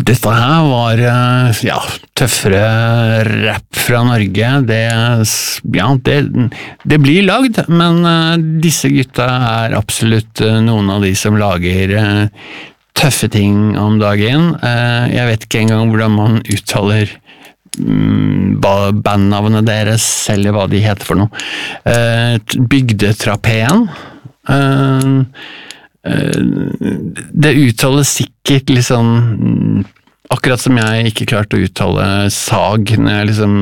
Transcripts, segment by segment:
Dette her var ja, tøffere rap fra Norge. Det blir lagd, men disse gutta er absolutt noen av de som lager tøffe ting om dagen. Jeg vet ikke engang hvordan man uttaler bandnavnet deres, eller hva de heter for noe. Bygdetrapeen. Det uttales sikkert liksom akkurat som jeg ikke klarte å uttale sag når jeg liksom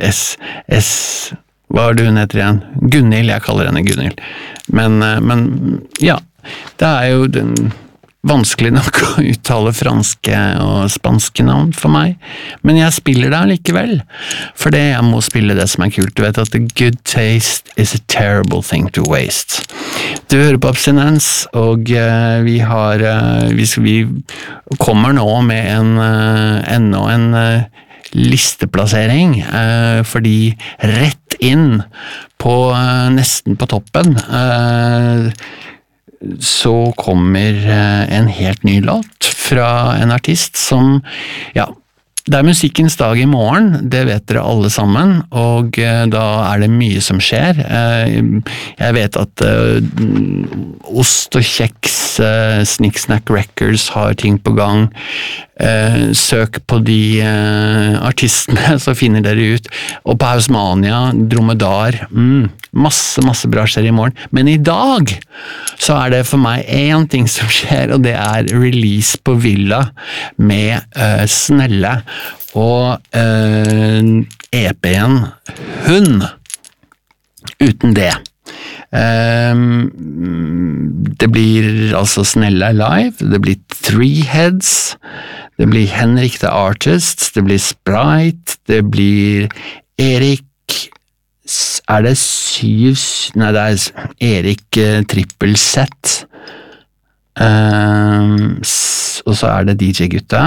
hva er det hun heter igjen? Gunhild, jeg kaller henne Gunhild. Men ja, det er jo vanskelig nok å uttale franske og spanske navn for meg, men jeg spiller det likevel, fordi jeg må spille det som er kult. Du vet at the good taste is a terrible thing to waste. Du hører på Abstinens, og vi kommer nå med enda en listeplassering, fordi rett inn på nesten på toppen så kommer en helt ny låt fra en artist som, ja, det er musikkens dag i morgen, det vet dere alle sammen, og da er det mye som skjer. Jeg vet at Ost og Kjeks, Snicksnack Records har ting på gang. Søk på de artistene, så finner dere ut. Og på Hausmania, Dromedar, masse bra skjer i morgen. Men i dag så er det for meg en ting som skjer, og det er release på Villa med Snelle og EP-en Hun uten det. Det blir altså Snelle live, det blir Three Heads, det blir Henrik the Artist, det blir Sprite, det blir Erik, er det nei det er Erik trippelsett, og så er det DJ-gutta,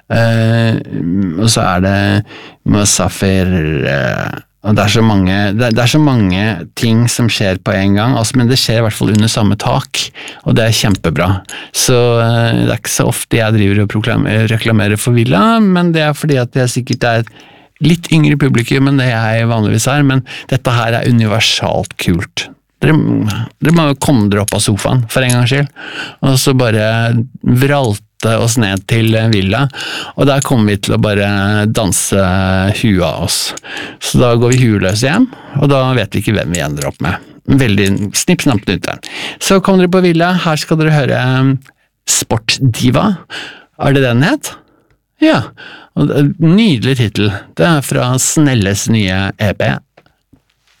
og så er det Musafir, og det er så mange ting som skjer på en gang, altså, men det skjer i hvert fall under samme tak, og det er kjempebra. Så det er ikke så ofte jeg driver og reklamerer for Villa, men det er fordi at jeg sikkert er litt yngre publikum enn det jeg vanligvis er, men dette her er universalt kult. Dere må jo komme dere opp av sofaen for en gangs skyld, og så bare vralte oss ned til Villa, og der kommer vi til å bare danse huet av oss. Så da går vi hueløse hjem, og da vet vi ikke hvem vi ender opp med. Veldig snipp-snapp ute. Så kommer dere på Villa, her skal dere høre Sportdiva. Er det den het? Ja, og nydelig titel. Det er fra Snelles nye EP,